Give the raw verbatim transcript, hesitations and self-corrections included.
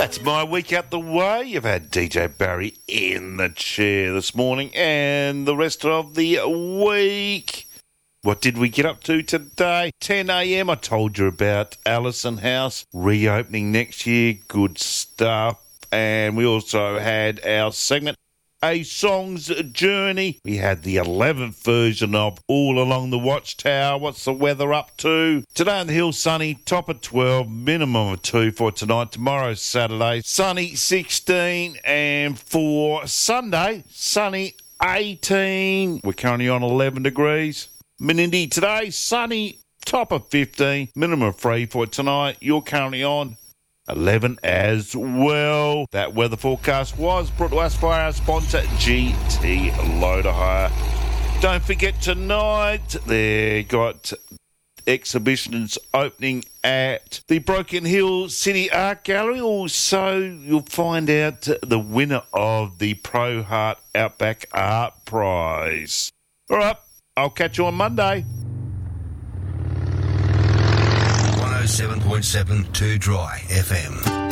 That's my week out the way. You've had D J Barry in the chair this morning and the rest of the week. What did we get up to today? ten a.m. I told you about Allison House reopening next year. Good stuff. And we also had our segment, A Song's Journey. We had the eleventh version of All Along the Watchtower. What's the weather up to? Today on the hill, sunny, top of twelve, minimum of two for tonight. Tomorrow, Saturday, sunny, sixteen. And for Sunday, sunny, eighteen. We're currently on eleven degrees. Menindee today, sunny, top of fifteen, minimum of three for tonight. You're currently on eleven as well. That weather forecast was brought to us by our sponsor, G T Loader Hire. Don't forget tonight, they got exhibitions opening at the Broken Hill City Art Gallery. Also, you'll find out the winner of the Pro Heart Outback Art Prize. All right, I'll catch you on Monday. one oh seven point seven Two Dry F M.